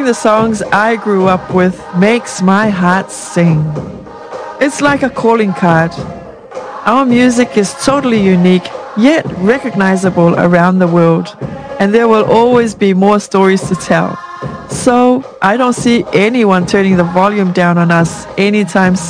the songs I grew up with makes my heart sing. It's like a calling card. Our music is totally unique, yet recognizable around the world, and there will always be more stories to tell. So I don't see anyone turning the volume down on us anytime